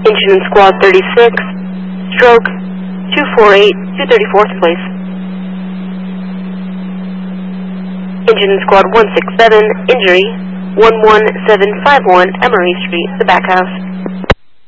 Engine Squad 36, stroke 248 to 34th place. Engine Squad 167, injury 11751 Emery Street, the back house.